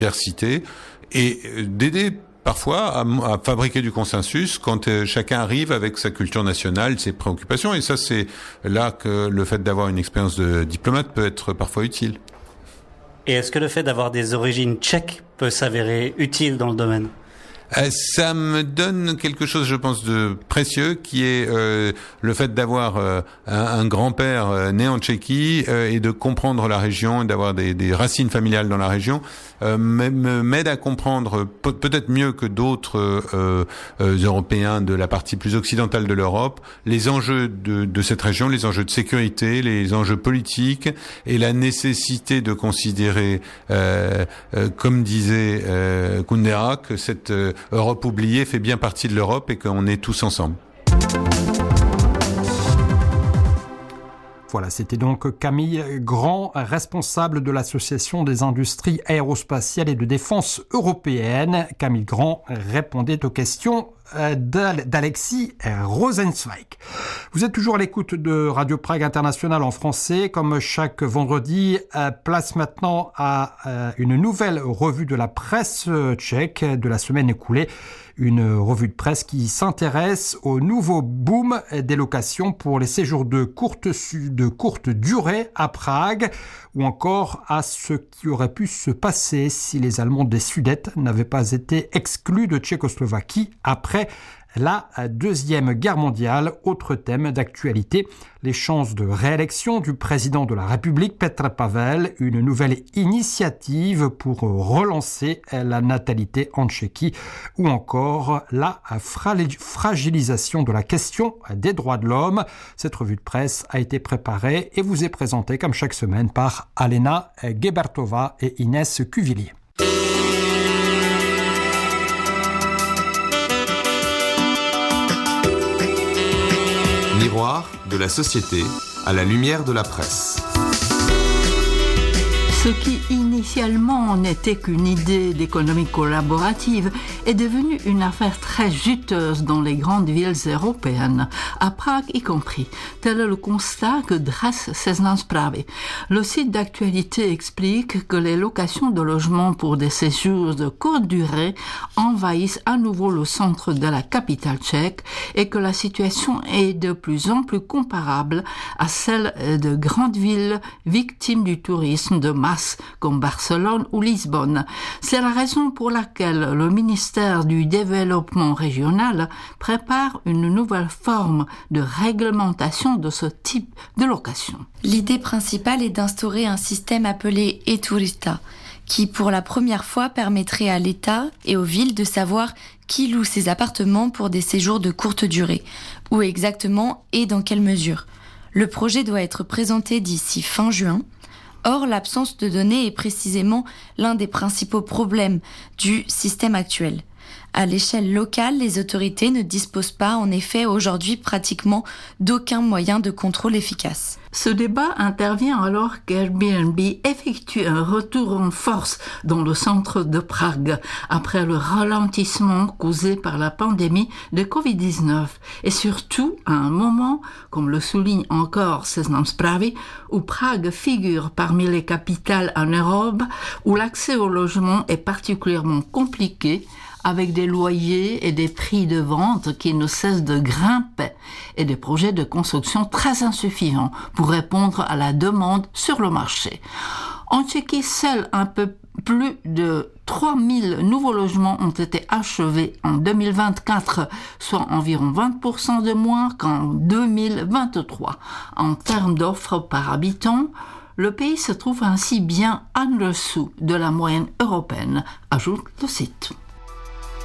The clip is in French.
diversité et d'aider parfois à fabriquer du consensus quand chacun arrive avec sa culture nationale, ses préoccupations. Et ça, c'est là que le fait d'avoir une expérience de diplomate peut être parfois utile. Et est-ce que le fait d'avoir des origines tchèques peut s'avérer utile dans le domaine ? Ça me donne quelque chose, je pense, de précieux, qui est le fait d'avoir un grand-père né en Tchéquie et de comprendre la région, d'avoir des racines familiales dans la région, m'aide à comprendre peut-être mieux que d'autres Européens de la partie plus occidentale de l'Europe les enjeux de cette région, les enjeux de sécurité, les enjeux politiques et la nécessité de considérer, comme disait Kundera, que cette Europe oubliée fait bien partie de l'Europe et qu'on est tous ensemble. Voilà, c'était donc Camille Grand, responsable de l'Association des industries aérospatiales et de défense européennes. Camille Grand répondait aux questions d'Alexis Rosenzweig. Vous êtes toujours à l'écoute de Radio Prague International en français. Comme chaque vendredi, place maintenant à une nouvelle revue de la presse tchèque de la semaine écoulée. Une revue de presse qui s'intéresse au nouveau boom des locations pour les séjours de courte durée à Prague, ou encore à ce qui aurait pu se passer si les Allemands des Sudètes n'avaient pas été exclus de Tchécoslovaquie après la Deuxième Guerre mondiale. Autre thème d'actualité, les chances de réélection du président de la République, Petr Pavel, une nouvelle initiative pour relancer la natalité en Tchéquie, ou encore la fragilisation de la question des droits de l'homme. Cette revue de presse a été préparée et vous est présentée comme chaque semaine par Alena Gebertova et Inès Cuvillier. Miroir de la société à la lumière de la presse. Ce qui initialement n'était qu'une idée d'économie collaborative est devenu une affaire très juteuse dans les grandes villes européennes, à Prague y compris. Tel est le constat que dresse Seznam Zprávy. Le site d'actualité explique que les locations de logements pour des séjours de courte durée envahissent à nouveau le centre de la capitale tchèque et que la situation est de plus en plus comparable à celle de grandes villes victimes du tourisme de masse comme Barcelone ou Lisbonne. C'est la raison pour laquelle le ministère du Développement régional prépare une nouvelle forme de réglementation de ce type de location. L'idée principale est d'instaurer un système appelé e-Turista, qui pour la première fois permettrait à l'État et aux villes de savoir qui loue ses appartements pour des séjours de courte durée, où exactement et dans quelle mesure. Le projet doit être présenté d'ici fin juin. Or, l'absence de données est précisément l'un des principaux problèmes du système actuel. À l'échelle locale, les autorités ne disposent pas, en effet, aujourd'hui pratiquement d'aucun moyen de contrôle efficace. Ce débat intervient alors qu'Airbnb effectue un retour en force dans le centre de Prague, après le ralentissement causé par la pandémie de Covid-19, et surtout à un moment, comme le souligne encore Seznam Zprávy, où Prague figure parmi les capitales en Europe où l'accès au logement est particulièrement compliqué, avec des loyers et des prix de vente qui ne cessent de grimper et des projets de construction très insuffisants pour répondre à la demande sur le marché. En Tchéquie, seuls un peu plus de 3000 nouveaux logements ont été achevés en 2024, soit environ 20% de moins qu'en 2023. En termes d'offres par habitant, le pays se trouve ainsi bien en dessous de la moyenne européenne, ajoute le site.